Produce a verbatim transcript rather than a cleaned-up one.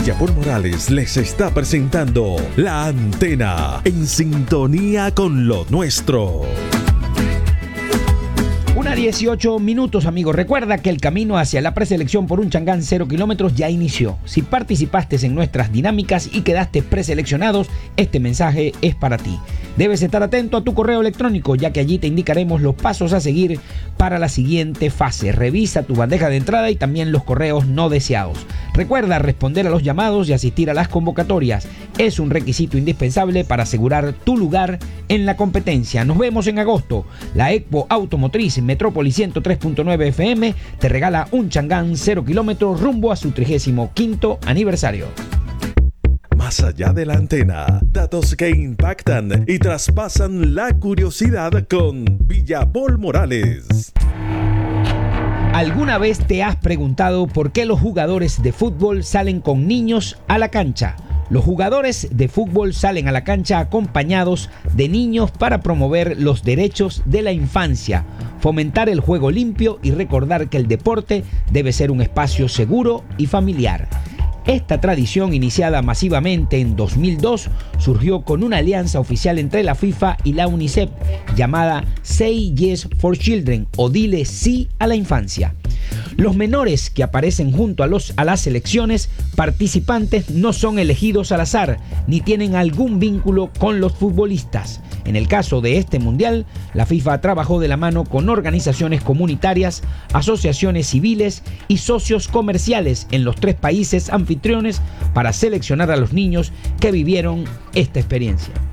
Villapol Morales les está presentando La Antena, en sintonía con lo nuestro. Una dieciocho minutos, amigos. Recuerda que el camino hacia la preselección por un Changán cero kilómetros ya inició. Si participaste en nuestras dinámicas y quedaste preseleccionados, este mensaje es para ti. Debes estar atento a tu correo electrónico, ya que allí te indicaremos los pasos a seguir para la siguiente fase. Revisa tu bandeja de entrada y también los correos no deseados. Recuerda responder a los llamados y asistir a las convocatorias. Es un requisito indispensable para asegurar tu lugar en la competencia. Nos vemos en agosto. La Expo Automotriz Metrópolis ciento tres punto nueve F M te regala un Changán cero kilómetros rumbo a su trigésimo quinto aniversario. Más allá de la antena, datos que impactan y traspasan la curiosidad con Villapol Morales. ¿Alguna vez te has preguntado por qué los jugadores de fútbol salen con niños a la cancha? Los jugadores de fútbol salen a la cancha acompañados de niños para promover los derechos de la infancia, fomentar el juego limpio y recordar que el deporte debe ser un espacio seguro y familiar. Esta tradición, iniciada masivamente en dos mil dos, surgió con una alianza oficial entre la FIFA y la UNICEF llamada Say Yes for Children, o Dile Sí a la Infancia. Los menores que aparecen junto a, los, a las selecciones participantes no son elegidos al azar ni tienen algún vínculo con los futbolistas. En el caso de este mundial, la FIFA trabajó de la mano con organizaciones comunitarias, asociaciones civiles y socios comerciales en los tres países anfitriones para seleccionar a los niños que vivieron esta experiencia.